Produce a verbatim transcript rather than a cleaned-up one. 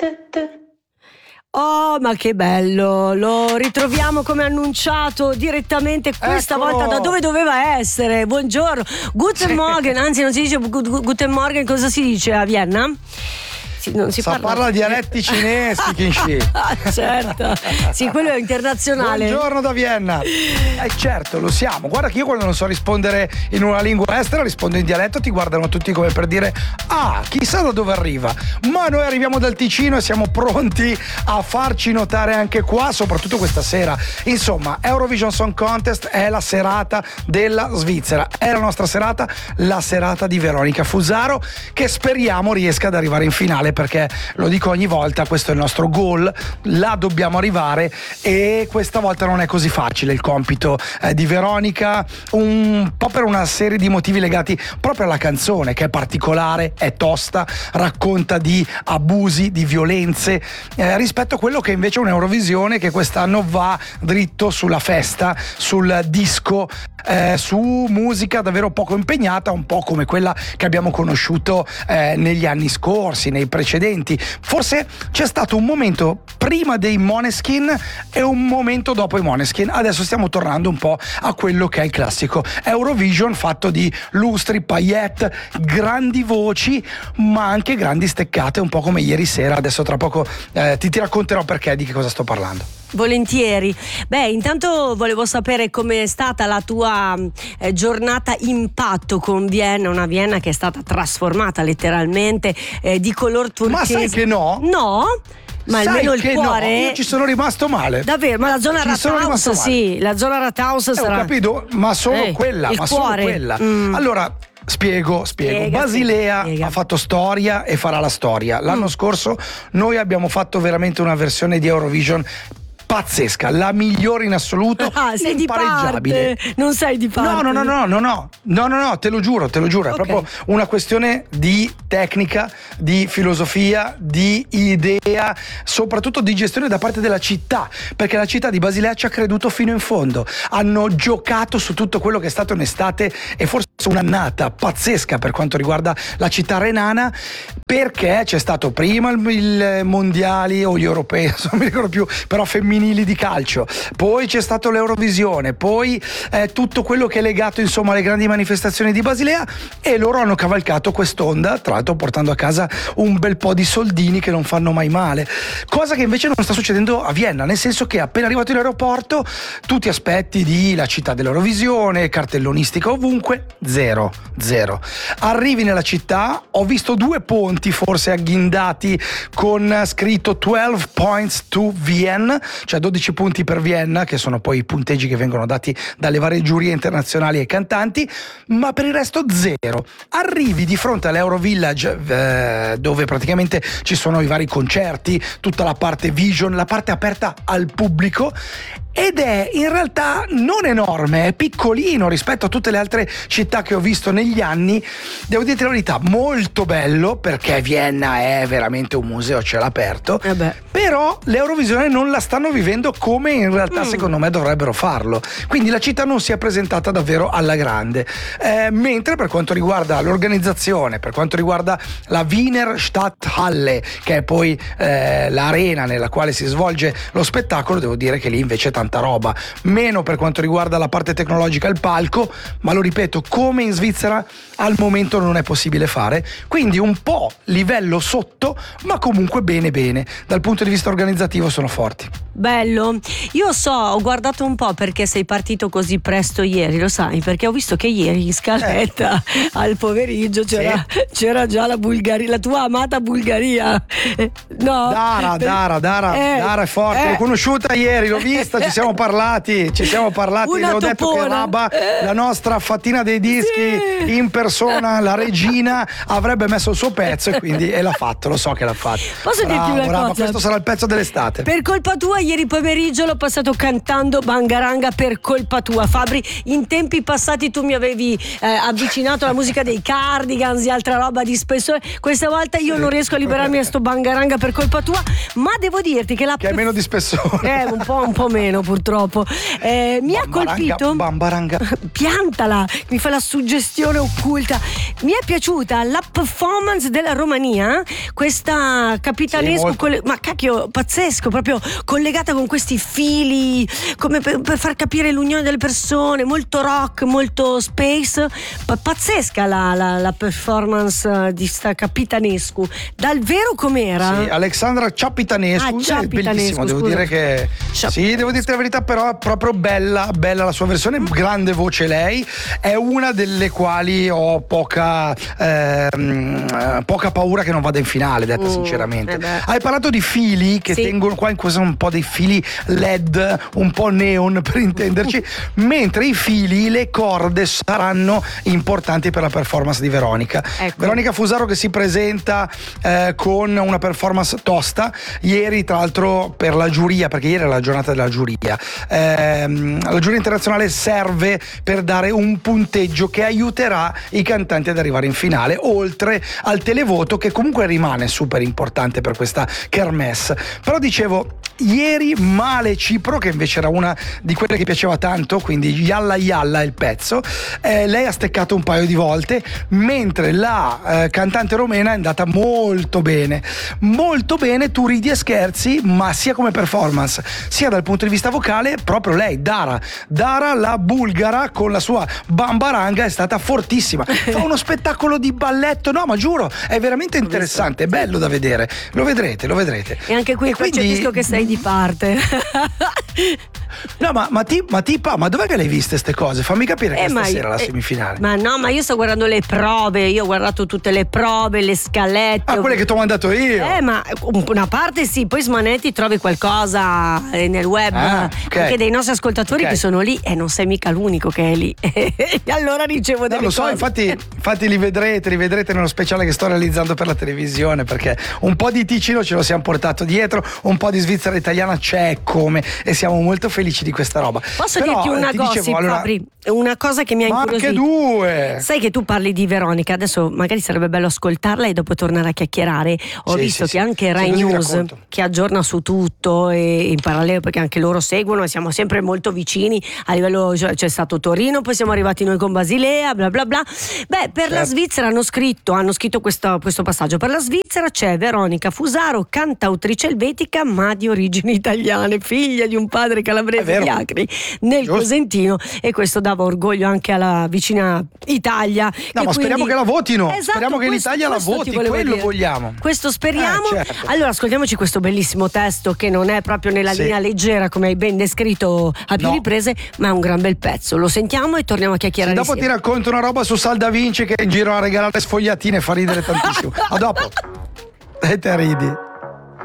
Oh, ma che bello! Lo ritroviamo come annunciato direttamente questa Eccolo. volta da dove doveva essere. Buongiorno, Guten Sì. Morgen, anzi non si dice Guten Morgen, cosa si dice a Vienna? Sì, non si Sa parla, parla dialetti cinesi, Kinshi. certo, sì, quello è internazionale. Buongiorno da Vienna. Eh certo, lo siamo. Guarda che io quando non so rispondere in una lingua estera rispondo in dialetto, ti guardano tutti come per dire ah, chissà da dove arriva. Ma noi arriviamo dal Ticino e siamo pronti a farci notare anche qua, soprattutto questa sera. Insomma, Eurovision Song Contest è la serata della Svizzera. È la nostra serata, la serata di Veronica Fusaro, che speriamo riesca ad arrivare in finale, perché lo dico ogni volta, questo è il nostro goal, là dobbiamo arrivare e questa volta non è così facile il compito eh, di Veronica, un po' per una serie di motivi legati proprio alla canzone, che è particolare, è tosta, racconta di abusi, di violenze, eh, rispetto a quello che invece è un'Eurovisione che quest'anno va dritto sulla festa, sul disco, eh, su musica davvero poco impegnata, un po' come quella che abbiamo conosciuto eh, negli anni scorsi, nei precedenti. Forse c'è stato un momento prima dei Måneskin e un momento dopo i Måneskin. Adesso stiamo tornando un po' a quello che è il classico Eurovision, fatto di lustri, paillette, grandi voci, ma anche grandi steccate, un po' come ieri sera. Adesso tra poco eh, ti, ti racconterò perché, di che cosa sto parlando. Volentieri. Beh, intanto volevo sapere com'è stata la tua eh, giornata impatto con Vienna, una Vienna che è stata trasformata letteralmente eh, di color turchese. Ma sai che no? No? Ma Sai almeno il che cuore. No, io ci sono rimasto male. Davvero, ma la zona Rathaus, sì, la zona Rathaus eh, sarà. Ho capito, ma solo eh, quella, il ma cuore. solo quella. Mm. Allora, Spiego, spiego. Spiega, Basilea spiega. ha fatto storia e farà la storia. L'anno Mm. scorso noi abbiamo fatto veramente una versione di Eurovision pazzesca, la migliore in assoluto, Ah, sei di impareggiabile. parte. Non sei di parte. No, no, no, no, no, no, no, no, no, te lo giuro, te lo giuro, è Ok. proprio una questione di tecnica, di filosofia, di idea, soprattutto di gestione da parte della città, perché la città di Basilea ci ha creduto fino in fondo. Hanno giocato su tutto quello che è stato un'estate e forse un'annata pazzesca per quanto riguarda la città renana, perché c'è stato prima il, il mondiali o gli europei, non mi ricordo più, però femminili di calcio, poi c'è stato l'Eurovisione, poi eh, tutto quello che è legato insomma alle grandi manifestazioni di Basilea, e loro hanno cavalcato quest'onda, tra l'altro portando a casa un bel po' di soldini che non fanno mai male, cosa che invece non sta succedendo a Vienna, nel senso che appena arrivato in aeroporto tu ti aspetti di la città dell'Eurovisione, cartellonistica ovunque, zero, zero. Arrivi nella città, ho visto due ponti forse agghindati con scritto dodici points to Vienna, cioè dodici punti per Vienna, che sono poi i punteggi che vengono dati dalle varie giurie internazionali ai cantanti, ma per il resto zero. Arrivi di fronte all'Eurovillage, eh, dove praticamente ci sono i vari concerti, tutta la parte vision, la parte aperta al pubblico, ed è in realtà non enorme, è piccolino rispetto a tutte le altre città che ho visto negli anni. Devo dirti la verità, molto bello, perché Vienna è veramente un museo a cielo aperto, Eh beh. però l'Eurovisione non la stanno vivendo come in realtà Mm. secondo me dovrebbero farlo, quindi la città non si è presentata davvero alla grande, eh, mentre per quanto riguarda l'organizzazione, per quanto riguarda la Wiener Stadthalle, che è poi eh, l'arena nella quale si svolge lo spettacolo, devo dire che lì invece è tanta roba, meno per quanto riguarda la parte tecnologica, il palco, ma lo ripeto, come in Svizzera al momento non è possibile fare, quindi un po' livello sotto, ma comunque bene bene, dal punto di vista organizzativo sono forti. Bello. Io so, ho guardato un po' perché sei partito così presto ieri, lo sai, perché ho visto che ieri in scaletta Eh. al pomeriggio c'era, c'era già la Bulgaria, la tua amata Bulgaria. Eh, No? Dara, Per- Dara, Dara, Eh, Dara è forte, eh. l'ho conosciuta ieri, l'ho vista, ci siamo parlati, ci siamo parlati, Una le ho detto che topona. Raba, Eh. la nostra fattina dei dischi Sì. in persona, la regina, avrebbe messo il suo pezzo e quindi e l'ha fatto, lo so che l'ha fatto. Posso Bravo, dirti una bravo, cosa? questo sarà il pezzo dell'estate. Per colpa tua ieri pomeriggio l'ho passato cantando Bangaranga per colpa tua, Fabri. In tempi passati tu mi avevi eh, avvicinato alla musica dei Cardigans e altra roba di spessore. Questa volta io non riesco a liberarmi da sto Bangaranga per colpa tua, ma devo dirti che la che è meno di spessore. Eh, un po', un po' meno purtroppo. Eh, mi ha colpito. Bambaranga. Piantala, mi fa la suggestione occulta. Mi è piaciuta la performance della Romania, questa capitanesco, sì, coll- ma cacchio, pazzesco, proprio collegata con questi fili, come per, per far capire l'unione delle persone, molto rock, molto space, pa- pazzesca la, la, la performance di sta capitanescu. Dal vero com'era? Sì, Alexandra Ciapitanescu, ah, Ciapitanescu, bellissimo, devo scusa. dire che Ciap- sì, devo dirti la verità, però è proprio bella, bella la sua versione, grande voce lei, è una delle quali ho poca ehm, poca paura che non vada in finale, detta mm, sinceramente. Eh Hai parlato di fili che sì. tengono qua in questo un po' dei fili L E D, un po' neon per intenderci, mentre i fili, le corde saranno importanti per la performance di Veronica. Ecco. Veronica Fusaro che si presenta eh, con una performance tosta ieri, tra l'altro per la giuria, perché ieri è la giornata della giuria. Ehm, la giuria internazionale serve per dare un punteggio che aiuterà i cantanti ad arrivare in finale, oltre al televoto che comunque rimane super importante per questa kermesse. Però dicevo, ieri Male Cipro, che invece era una di quelle che piaceva tanto, quindi Yalla Yalla il pezzo, eh, lei ha steccato un paio di volte, mentre la eh, cantante romena è andata molto bene, molto bene, tu ridi e scherzi, ma sia come performance sia dal punto di vista vocale, proprio lei, Dara Dara la bulgara, con la sua Bambaranga è stata fortissima, fa uno spettacolo di balletto, no ma giuro, è veramente interessante, è bello da vedere, lo vedrete, lo vedrete. E anche qui e percepisco quindi... che sei di parte. No, ma, ma, ti, ma tipa, ma dov'è che le hai viste ste cose? Fammi capire che Eh, ma stasera io- la eh, semifinale. Ma no, ma io sto guardando le prove, io ho guardato tutte le prove, le scalette. Ah, quelle che ti ho mandato io. Eh, ma una parte sì, poi smanetti trovi qualcosa eh, nel web, Ah, okay. anche dei nostri ascoltatori Okay. che sono lì e non sei mica l'unico che è lì. E allora ricevo delle No, lo so, cose. infatti, infatti li vedrete, li vedrete nello speciale che sto realizzando per la televisione, perché un po' di Ticino ce lo siamo portato dietro, un po' di Svizzera italiana c'è come, e siamo molto felici di questa roba. Posso Però, dirti una ti gossip, dicevo, allora, Fabri? Una cosa che mi ha ma incuriosito. anche due. Sai che tu parli di Veronica, adesso magari sarebbe bello ascoltarla e dopo tornare a chiacchierare. Ho Sì, visto sì, che sì. anche Sì, Rai così vi News, racconto. che aggiorna su tutto e in parallelo, perché anche loro seguono e siamo sempre molto vicini a livello, cioè, c'è stato Torino, poi siamo arrivati noi con Basilea, bla bla bla. Beh, per la Certo. Svizzera hanno scritto, hanno scritto questo, questo passaggio. Per la Svizzera c'è Veronica Fusaro, cantautrice elvetica ma di origini italiane, figlia di un padre È calabrese vero. di Acri nel Giusto. Cosentino, e questo dava orgoglio anche alla vicina Italia. No, che ma quindi... speriamo che la votino. Esatto, speriamo che questo- l'Italia la questo ti voti, volevo quello dire. vogliamo. Questo speriamo. Eh, certo. Allora ascoltiamoci questo bellissimo testo che non è proprio nella Sì. linea leggera come hai ben descritto a più No. riprese, ma è un gran bel pezzo. Lo sentiamo e torniamo a chiacchierare Dopo ti insieme. racconto una roba su Salda Vinci che è in giro a regalare sfogliatine, fa ridere tantissimo. A dopo. E te ridi.